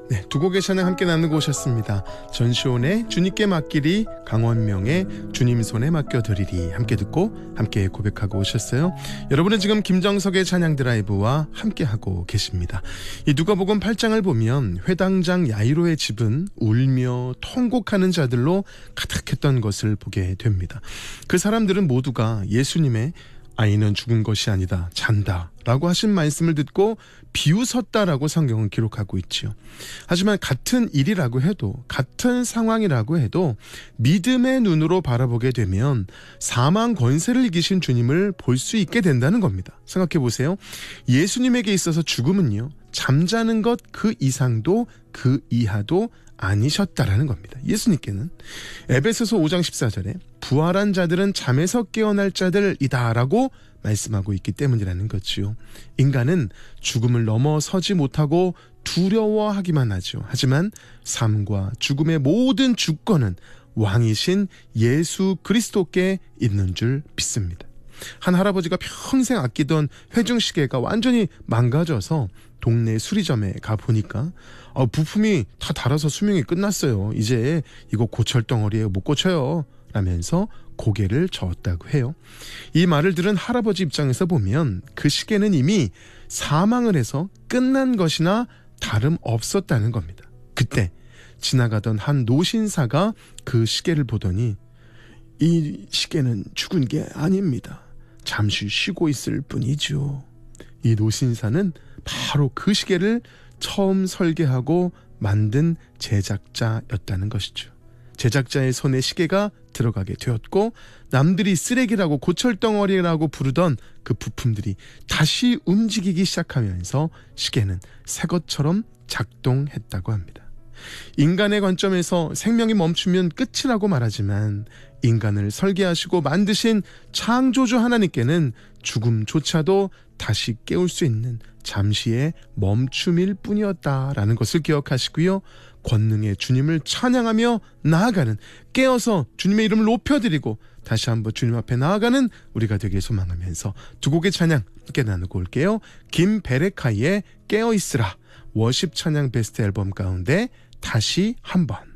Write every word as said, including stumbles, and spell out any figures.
네, 두 곡의 찬양 함께 나누고 오셨습니다. 전시온의 주님께 맡기리, 강원명의 주님 손에 맡겨드리리 함께 듣고 함께 고백하고 오셨어요. 여러분은 지금 김정석의 찬양 드라이브와 함께하고 계십니다. 이 누가복음 팔 장을 보면 회당장 야이로의 집은 울며 통곡하는 자들로 가득했던 것을 보게 됩니다. 그 사람들은 모두가 예수님의 아이는 죽은 것이 아니다, 잔다 라고 하신 말씀을 듣고 비웃었다라고 성경은 기록하고 있지요. 하지만 같은 일이라고 해도, 같은 상황이라고 해도 믿음의 눈으로 바라보게 되면 사망 권세를 이기신 주님을 볼 수 있게 된다는 겁니다. 생각해 보세요. 예수님에게 있어서 죽음은요, 잠자는 것 그 이상도 그 이하도 아니셨다라는 겁니다. 예수님께는 에베소서 오 장 십사 절에 부활한 자들은 잠에서 깨어날 자들이다 라고 말씀하고 있기 때문이라는 거지요. 인간은 죽음을 넘어서지 못하고 두려워하기만 하죠. 하지만 삶과 죽음의 모든 주권은 왕이신 예수 그리스도께 있는 줄 믿습니다. 한 할아버지가 평생 아끼던 회중시계가 완전히 망가져서 동네 수리점에 가보니까 아, 부품이 다 닳아서 수명이 끝났어요. 이제 이거 고철 덩어리에 못 고쳐요 라면서 고개를 저었다고 해요. 이 말을 들은 할아버지 입장에서 보면 그 시계는 이미 사망을 해서 끝난 것이나 다름없었다는 겁니다. 그때 지나가던 한 노신사가 그 시계를 보더니 이 시계는 죽은 게 아닙니다. 잠시 쉬고 있을 뿐이죠. 이 노신사는 바로 그 시계를 처음 설계하고 만든 제작자였다는 것이죠. 제작자의 손에 시계가 들어가게 되었고 남들이 쓰레기라고 고철덩어리라고 부르던 그 부품들이 다시 움직이기 시작하면서 시계는 새 것처럼 작동했다고 합니다. 인간의 관점에서 생명이 멈추면 끝이라고 말하지만 인간을 설계하시고 만드신 창조주 하나님께는 죽음조차도 다시 깨울 수 있는 잠시의 멈춤일 뿐이었다라는 것을 기억하시고요. 권능의 주님을 찬양하며 나아가는, 깨어서 주님의 이름을 높여드리고 다시 한번 주님 앞에 나아가는 우리가 되길 소망하면서 두 곡의 찬양 함께 나누고 올게요. 김베레카이의 깨어있으라, 워십 찬양 베스트 앨범 가운데 다시 한번.